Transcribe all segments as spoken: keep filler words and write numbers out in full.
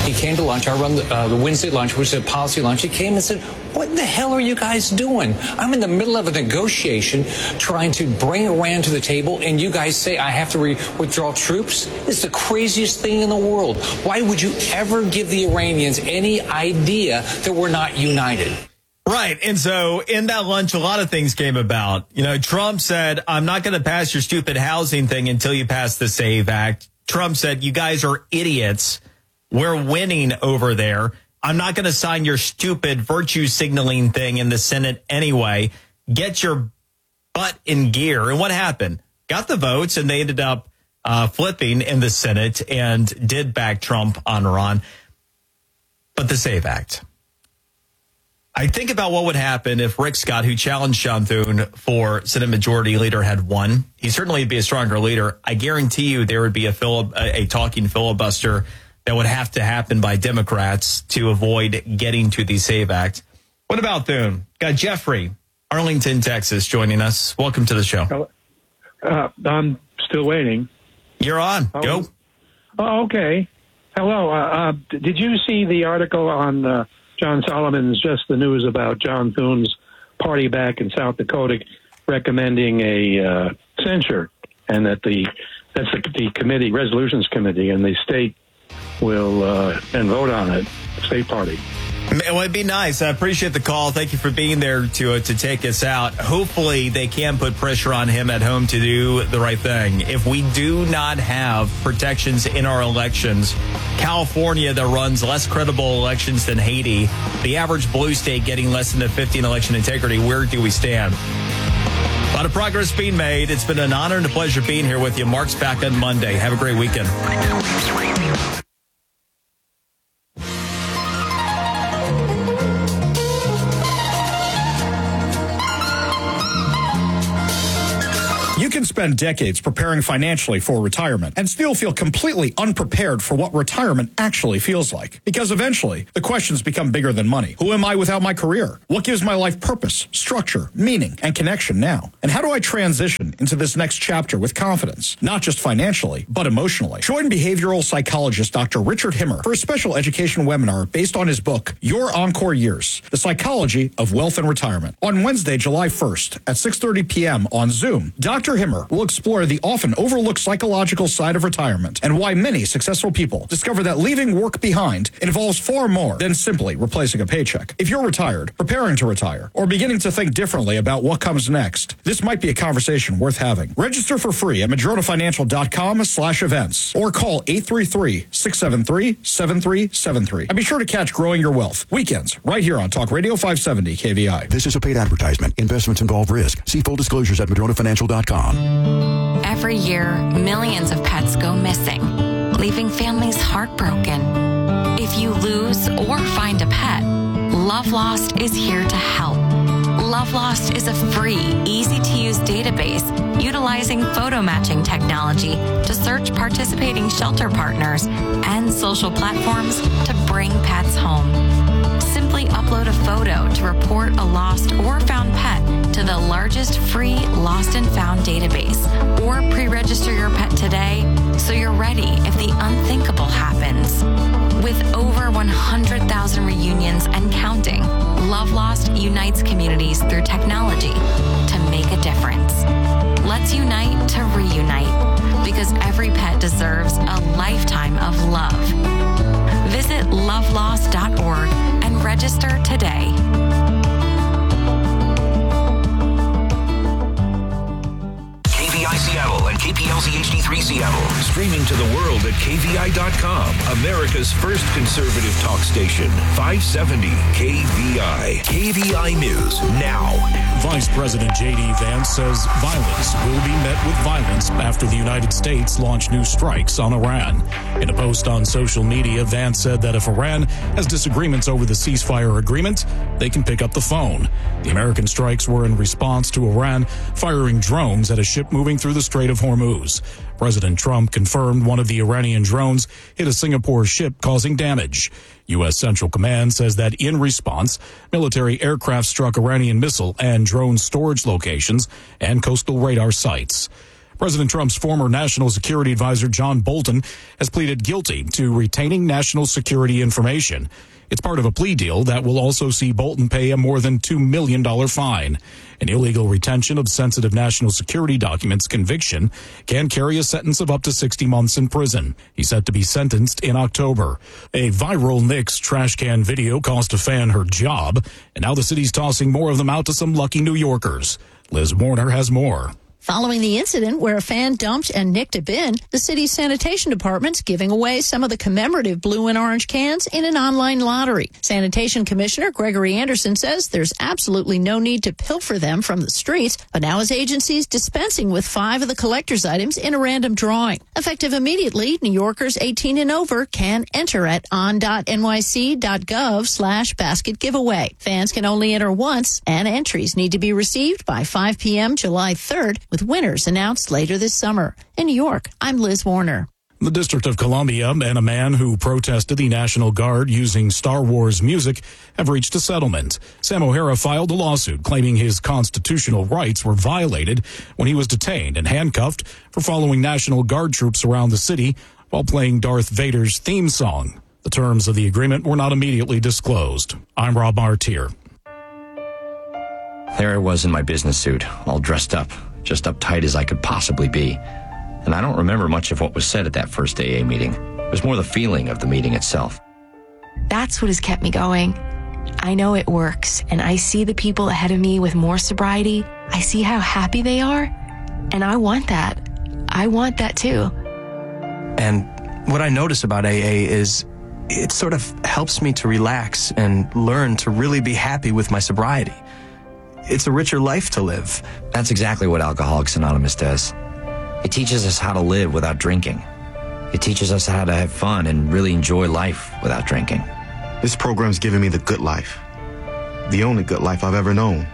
He came to lunch. I run the, uh, the Wednesday lunch, which is a policy lunch. He came and said, what the hell are you guys doing? I'm in the middle of a negotiation trying to bring Iran to the table, and you guys say I have to re- withdraw troops? It's the craziest thing in the world. Why would you ever give the Iranians any idea that we're not united? Right. And so in that lunch, a lot of things came about. You know, Trump said, I'm not going to pass your stupid housing thing until you pass the SAVE Act. Trump said, you guys are idiots. We're winning over there. I'm not going to sign your stupid virtue signaling thing in the Senate anyway. Get your butt in gear. And what happened? Got the votes, and they ended up uh, flipping in the Senate and did back Trump on Iran. But the SAVE Act. I think about what would happen if Rick Scott, who challenged Sean Thune for Senate Majority Leader, had won. He certainly would be a stronger leader. I guarantee you there would be a, filib- a talking filibuster that would have to happen by Democrats to avoid getting to the SAVE Act. What about Thune? Got Jeffrey, Arlington, Texas, joining us. Welcome to the show. Uh, I'm still waiting. You're on. Oh, Go. Oh, okay. Hello. Uh, uh, did you see the article on uh, John Solomon's Just the News about John Thune's party back in South Dakota recommending a uh, censure, and that the that's the, the committee, resolutions committee, and the state will uh, and vote on it, state party. It would be nice. I appreciate the call. Thank you for being there to uh, to take us out. Hopefully they can put pressure on him at home to do the right thing. If we do not have protections in our elections, California that runs less credible elections than Haiti, the average blue state getting less than a fifty in election integrity, where do we stand? A lot of progress being made. It's been an honor and a pleasure being here with you. Mark's back on Monday. Have a great weekend. You can spend decades preparing financially for retirement and still feel completely unprepared for what retirement actually feels like. Because eventually, the questions become bigger than money. Who am I without my career? What gives my life purpose, structure, meaning, and connection now? And how do I transition into this next chapter with confidence, not just financially, but emotionally? Join behavioral psychologist Doctor Richard Himmer for a special education webinar based on his book, Your Encore Years, The Psychology of Wealth and Retirement. On Wednesday, July first at six thirty p.m. on Zoom, Doctor Himmer will explore the often overlooked psychological side of retirement and why many successful people discover that leaving work behind involves far more than simply replacing a paycheck. If you're retired, preparing to retire, or beginning to think differently about what comes next, this might be a conversation worth having. Register for free at madronafinancial.com slash events or call eight three three, six seven three, seven three seven three. And be sure to catch Growing Your Wealth weekends right here on Talk Radio five seventy K V I. This is a paid advertisement. Investments involve risk. See full disclosures at madrona financial dot com. Every year, millions of pets go missing, leaving families heartbroken. If you lose or find a pet, Love Lost is here to help. Love Lost is a free, easy-to-use database utilizing photo matching technology to search participating shelter partners and social platforms to bring pets home. Simply upload a photo to report a lost or found pet to the largest free lost and found database, or pre-register your pet today so you're ready if the unthinkable happens. With over one hundred thousand reunions and counting, Love Lost unites communities through technology to make a difference. Let's unite to reunite, because every pet deserves a lifetime of love. Visit love lost dot org and register today. K V I Seattle and K P L Z H D three Seattle. Streaming to the world at K V I dot com. America's first conservative talk station. five seventy K V I. K V I News now. Vice President J D Vance says violence will be met with violence after the United States launch new strikes on Iran. In a post on social media, Vance said that if Iran has disagreements over the ceasefire agreement, they can pick up the phone. The American strikes were in response to Iran firing drones at a ship moving through the Strait of Hormuz. President Trump confirmed one of the Iranian drones hit a Singapore ship, causing damage. U S. Central Command says that in response, military aircraft struck Iranian missile and drone storage locations and coastal radar sites. President Trump's former national security advisor, John Bolton, has pleaded guilty to retaining national security information. It's part of a plea deal that will also see Bolton pay a more than two million dollars fine. An illegal retention of sensitive national security documents conviction can carry a sentence of up to sixty months in prison. He's set to be sentenced in October. A viral Knicks trash can video cost a fan her job, and now the city's tossing more of them out to some lucky New Yorkers. Liz Warner has more. Following the incident where a fan dumped and nicked a bin, the city's sanitation department's giving away some of the commemorative blue and orange cans in an online lottery. Sanitation Commissioner Gregory Anderson says there's absolutely no need to pilfer them from the streets, but now his agency's dispensing with five of the collector's items in a random drawing. Effective immediately, New Yorkers eighteen and over can enter at on.nyc.gov slash basket giveaway. Fans can only enter once, and entries need to be received by five p.m. July third, with winners announced later this summer. In New York, I'm Liz Warner. The District of Columbia and a man who protested the National Guard using Star Wars music have reached a settlement. Sam O'Hara filed a lawsuit claiming his constitutional rights were violated when he was detained and handcuffed for following National Guard troops around the city while playing Darth Vader's theme song. The terms of the agreement were not immediately disclosed. I'm Rob Martier. There I was in my business suit, all dressed up, just uptight as I could possibly be. And I don't remember much of what was said at that first A A meeting. It was more the feeling of the meeting itself. That's what has kept me going. I know it works, and I see the people ahead of me with more sobriety. I see how happy they are, and I want that. I want that too. And what I notice about A A is it sort of helps me to relax and learn to really be happy with my sobriety. It's a richer life to live. That's exactly what Alcoholics Anonymous does. It teaches us how to live without drinking. It teaches us how to have fun and really enjoy life without drinking. This program's given me the good life. The only good life I've ever known.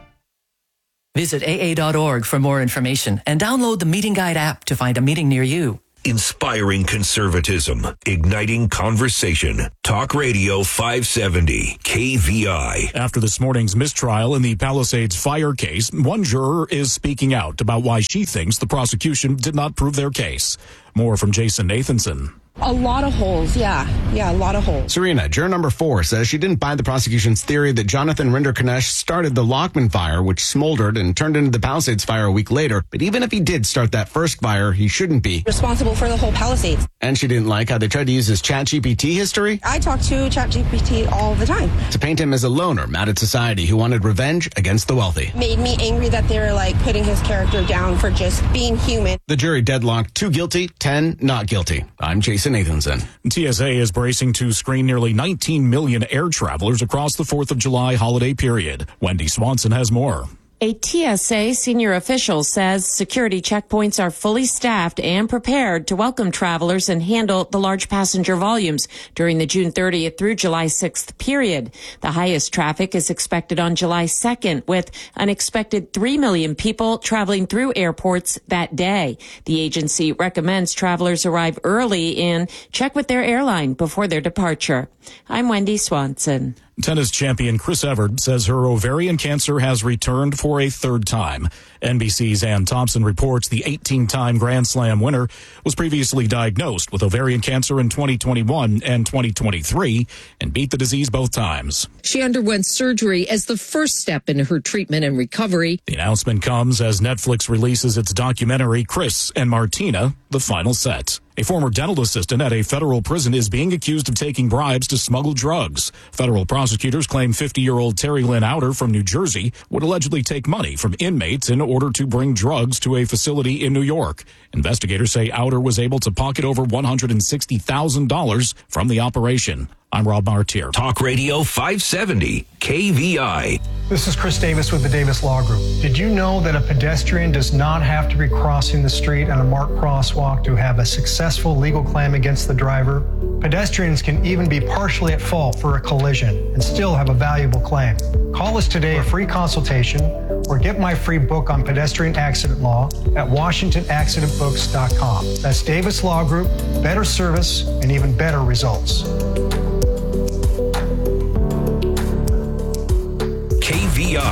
Visit A A dot org for more information and download the Meeting Guide app to find a meeting near you. Inspiring conservatism, igniting conversation. Talk Radio five seventy, K V I. After this morning's mistrial in the Palisades fire case, one juror is speaking out about why she thinks the prosecution did not prove their case. More from Jason Nathanson. A lot of holes, yeah. Yeah, a lot of holes. Serena, juror number four, says she didn't buy the prosecution's theory that Jonathan Rinder-Kanesh started the Lockman fire, which smoldered and turned into the Palisades fire a week later. But even if he did start that first fire, he shouldn't be responsible for the whole Palisades. And she didn't like how they tried to use his ChatGPT history. I talk to ChatGPT all the time. To paint him as a loner, mad at society, who wanted revenge against the wealthy. Made me angry that they were like putting his character down for just being human. The jury deadlocked two guilty, ten not guilty. I'm Jason Nathanson. T S A is bracing to screen nearly nineteen million air travelers across the fourth of July holiday period. Wendy Swanson has more. A T S A senior official says security checkpoints are fully staffed and prepared to welcome travelers and handle the large passenger volumes during the June thirtieth through July sixth period. The highest traffic is expected on July second, with an expected three million people traveling through airports that day. The agency recommends travelers arrive early and check with their airline before their departure. I'm Wendy Swanson. Tennis champion Chris Evert says her ovarian cancer has returned for a third time. N B C's Ann Thompson reports the eighteen-time Grand Slam winner was previously diagnosed with ovarian cancer in twenty twenty-one and twenty twenty-three and beat the disease both times. She underwent surgery as the first step in her treatment and recovery. The announcement comes as Netflix releases its documentary Chris and Martina, The Final Set. A former dental assistant at a federal prison is being accused of taking bribes to smuggle drugs. Federal prosecutors claim fifty-year-old Terry Lynn Outer from New Jersey would allegedly take money from inmates in order to bring drugs to a facility in New York. Investigators say Outer was able to pocket over one hundred sixty thousand dollars from the operation. I'm Rob Martier. Talk Radio five seventy, K V I. This is Chris Davis with the Davis Law Group. Did you know that a pedestrian does not have to be crossing the street on a marked crosswalk to have a successful legal claim against the driver? Pedestrians can even be partially at fault for a collision and still have a valuable claim. Call us today for a free consultation or get my free book on pedestrian accident law at washington accident books dot com. That's Davis Law Group, better service and even better results. K V I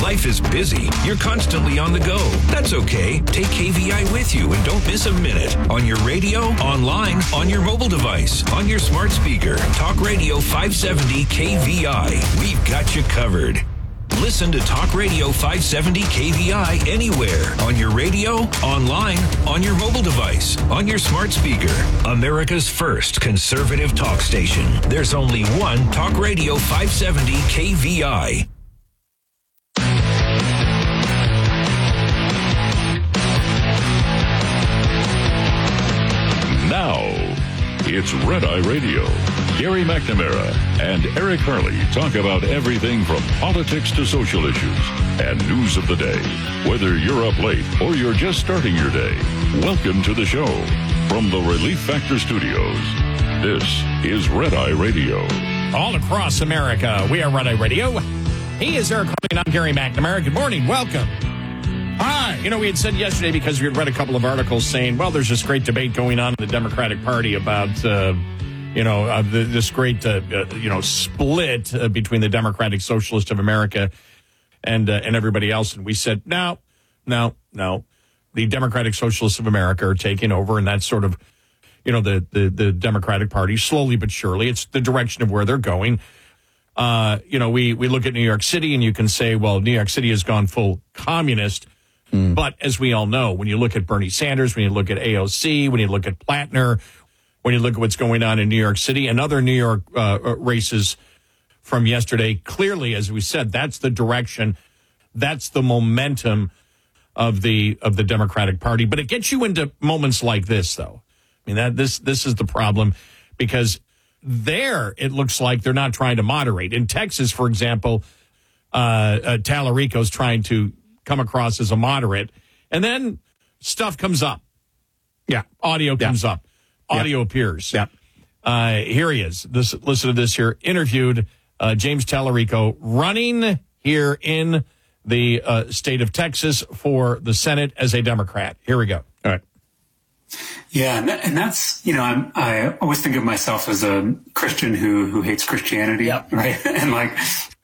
Life is busy. You're constantly on the go. That's okay. Take K V I with you and don't miss a minute. On your radio, online, on your mobile device, on your smart speaker. Talk Radio five seventy K V I. We've got you covered. Listen to Talk Radio five seventy K V I anywhere. On your radio, online, on your mobile device, on your smart speaker. America's first conservative talk station. There's only one Talk Radio five seventy K V I. Now, it's Red Eye Radio. Gary McNamara and Eric Harley talk about everything from politics to social issues and news of the day. Whether you're up late or you're just starting your day, welcome to the show. From the Relief Factor Studios, this is Red Eye Radio. All across America, we are Red Eye Radio. He is Eric Harley and I'm Gary McNamara. Good morning. Welcome. Hi. You know, we had said yesterday, because we had read a couple of articles saying, well, there's this great debate going on in the Democratic Party about, uh, you know, uh, the, this great, uh, uh, you know, split uh, between the Democratic Socialist of America and uh, and everybody else. And we said, no, no, no. The Democratic Socialists of America are taking over, and that's sort of, you know, the, the, the Democratic Party, slowly but surely. It's the direction of where they're going. Uh, you know, we, we look at New York City, and you can say, well, New York City has gone full communist. Mm. But as we all know, when you look at Bernie Sanders, when you look at A O C, when you look at Plattner, when you look at what's going on in New York City and other New York uh, races from yesterday, clearly, as we said, that's the direction, that's the momentum of the of the Democratic Party. But it gets you into moments like this, though. I mean, that this this is the problem, because there it looks like they're not trying to moderate. In Texas, for example, uh, uh, Tallarico's trying to come across as a moderate, and then stuff comes up. Yeah, audio comes yeah. up. Audio yep. appears. Yep. Uh, here he is. This, listen to this here. Interviewed uh, James Tallarico, running here in the uh, state of Texas for the Senate as a Democrat. Here we go. All right. Yeah, and, that, and that's, you know, I'm, I always think of myself as a Christian who who hates Christianity, yep. right? And like,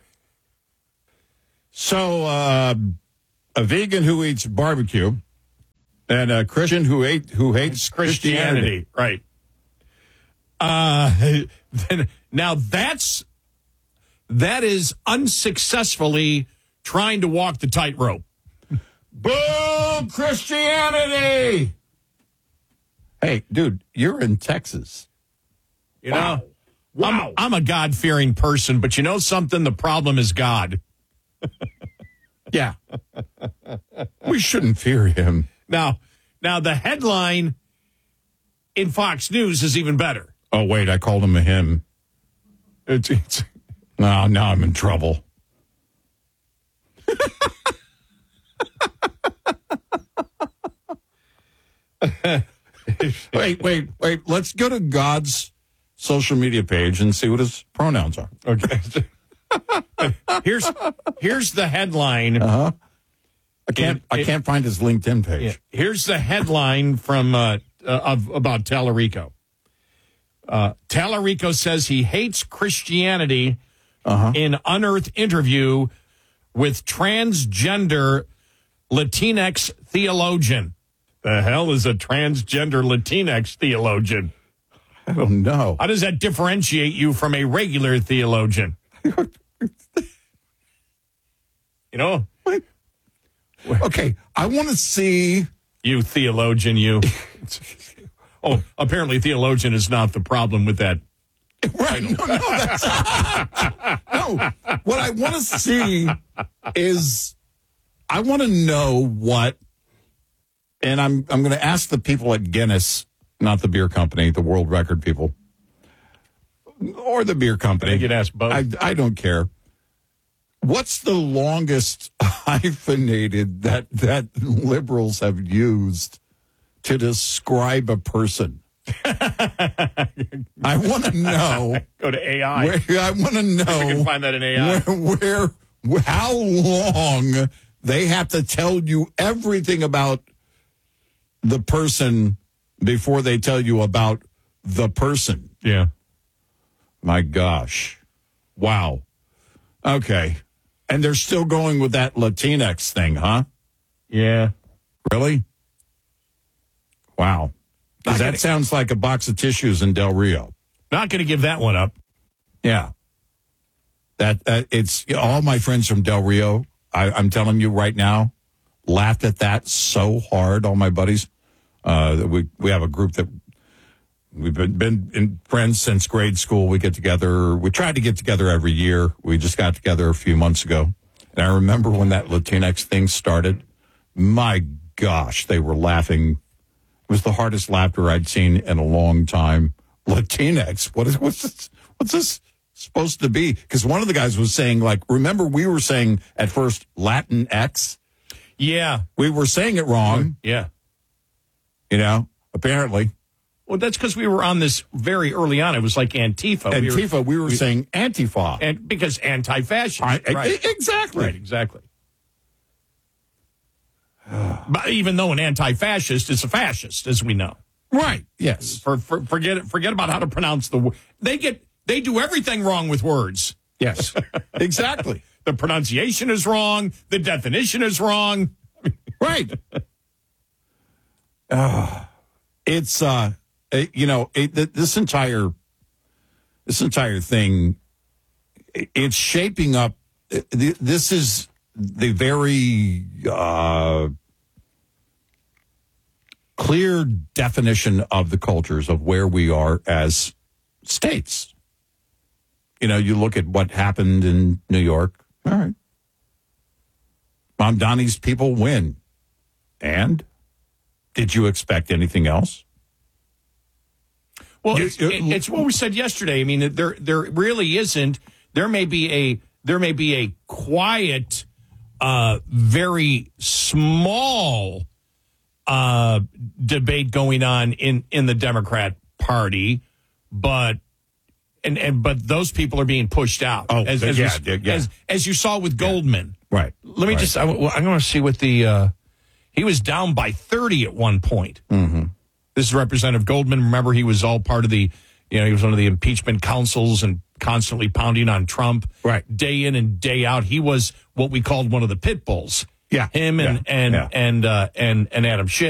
so uh, a vegan who eats barbecue. And a Christian who ate who hates Christianity. Christianity. Right. Uh, now that's that is unsuccessfully trying to walk the tightrope. Boo, Christianity! Hey, dude, you're in Texas. You wow. know, wow. I'm, I'm a God-fearing person, but you know something? The problem is God. Yeah. We shouldn't fear him. Now, now the headline in Fox News is even better. Oh, wait, I called him a him. It's, it's no, now I'm in trouble. wait, wait, wait. Let's go to God's social media page and see what his pronouns are. Okay. here's here's the headline. Uh-huh. I can't. It, I can't find his LinkedIn page. Yeah. Here's the headline from uh, uh, of about Tallarico. Uh, Tallarico says he hates Christianity uh-huh. in unearthed interview with transgender Latinx theologian. The hell is a transgender Latinx theologian? I don't know. How does that differentiate you from a regular theologian? You know. What? Okay, I want to see... You theologian, you. Oh, apparently theologian is not the problem with that. Right, no, no, that's... no, what I want to see is... I want to know what... And I'm I'm going to ask the people at Guinness, not the beer company, the world record people, or the beer company. You can ask both. I, I don't care. What's the longest hyphenated that that liberals have used to describe a person? I want to know. Go to A I. Where, I want to know. I can find that in A I. Where, where, how long they have to tell you everything about the person before they tell you about the person. Yeah. My gosh. Wow. Okay. And they're still going with that Latinx thing, huh? Yeah. Really? Wow. Because that sounds like a box of tissues in Del Rio. Not going to give that one up. Yeah. That uh, it's all my friends from Del Rio. I, I'm telling you right now, laughed at that so hard. All my buddies. Uh, we we have a group that we've been, been in friends since grade school. We get together. We try to get together every year. We just got together a few months ago, and I remember when that Latinx thing started. My gosh, they were laughing. It was the hardest laughter I'd seen in a long time. Latinx, what is what's this, what's this supposed to be? Because one of the guys was saying, like, remember we were saying at first Latin X? Yeah. We were saying it wrong. Yeah. You know, apparently. Well, that's because we were on this very early on. It was like Antifa. Antifa, we were, we were we, saying Antifa. And because anti-fascist. I, right. Exactly. Right, exactly. But even though an anti-fascist is a fascist, as we know. Right. Yes. For, for, forget it, forget about how to pronounce the word. They get they do everything wrong with words. Yes. Exactly. The pronunciation is wrong. The definition is wrong. Right. uh, it's uh, it, you know, it, this entire this entire thing. It's shaping up. This is the very uh, clear definition of the cultures of where we are as states. You know, you look at what happened in New York. All right. Mamdani's people win. And did you expect anything else? Well, You- it's, it- it's what we said yesterday. I mean, there there really isn't. There may be a there may be a quiet, uh, very small uh, debate going on in, in the Democrat Party, but and, and but those people are being pushed out. Oh, as, yeah, as, yeah, we, yeah. as as you saw with Goldman. Right. Let me right. just. I, well, I'm going to see what the. Uh, he was down by thirty at one point. Mm-hmm. This is Representative Goldman. Remember, he was all part of the. You know, he was one of the impeachment counsels and constantly pounding on Trump. Right. Day in and day out. He was what we called one of the pit bulls. Yeah. Him and Yeah. and Yeah. and uh, and and Adam Schiff.